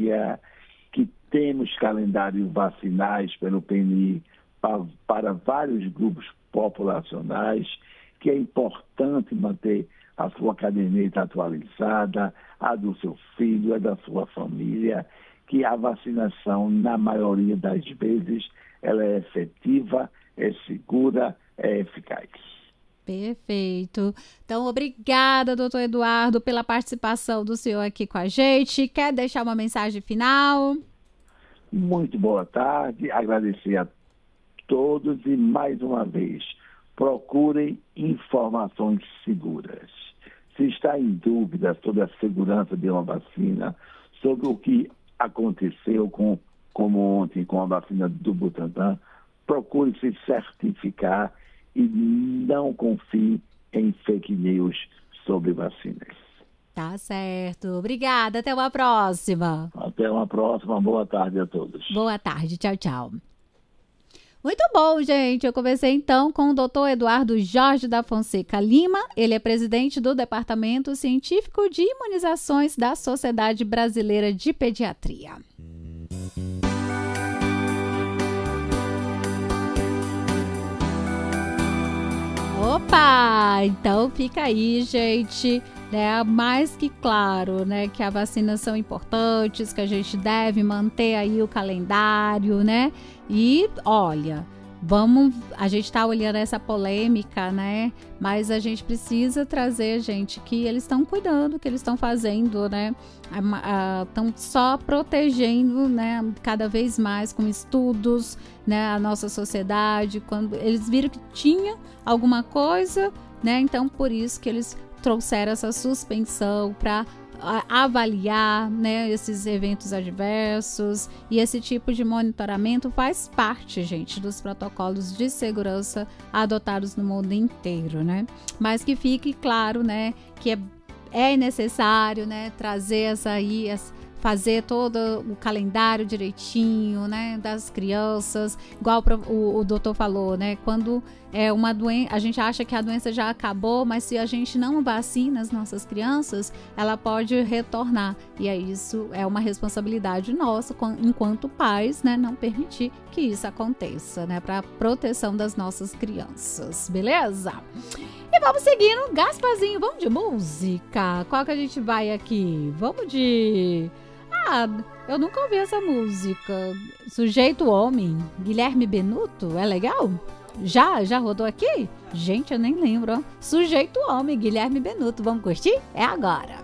dia, que temos calendários vacinais pelo PNI para vários grupos populacionais, que é importante manter a sua caderneta atualizada, a do seu filho, a da sua família, que a vacinação, na maioria das vezes, ela é efetiva, é segura, é eficaz. Perfeito. Então, obrigada, doutor Eduardo, pela participação do senhor aqui com a gente. Quer deixar uma mensagem final? Muito boa tarde, agradecer a todos e, mais uma vez, procurem informações seguras. Se está em dúvida sobre a segurança de uma vacina, sobre o que aconteceu como ontem com a vacina do Butantan, procure se certificar e não confie em fake news sobre vacinas. Tá certo. Obrigada. Até uma próxima. Até uma próxima. Boa tarde a todos. Boa tarde. Tchau, tchau. Muito bom, gente. Eu conversei então com o Dr. Eduardo Jorge da Fonseca Lima. Ele é presidente do Departamento Científico de Imunizações da Sociedade Brasileira de Pediatria. Opa! Então fica aí, gente, né? Mais que claro, né, que as vacinas são importantes, que a gente deve manter aí o calendário, né? E olha, a gente tá olhando essa polêmica, né? Mas a gente precisa trazer, gente, que eles estão cuidando, que eles estão fazendo, né? Estão só protegendo, né? Cada vez mais com estudos, né? A nossa sociedade, quando eles viram que tinha alguma coisa, né? Então, por isso que eles trouxeram essa suspensão para avaliar, né, esses eventos adversos, e esse tipo de monitoramento faz parte, gente, dos protocolos de segurança adotados no mundo inteiro, né? Mas que fique claro, né, que é necessário, né, trazer fazer todo o calendário direitinho, né, das crianças, igual o doutor falou, né, quando é uma doença, a gente acha que a doença já acabou, mas se a gente não vacina as nossas crianças, ela pode retornar, e isso é uma responsabilidade nossa, enquanto pais, né, não permitir que isso aconteça, né, para proteção das nossas crianças, beleza? E vamos seguindo, Gasparzinho, vamos de música, qual que a gente vai aqui? Vamos de... eu nunca ouvi essa música. Sujeito Homem, Guilherme Benuto, é legal? Já rodou aqui? Gente, eu nem lembro. Ó. Sujeito Homem, Guilherme Benuto, vamos curtir? É agora.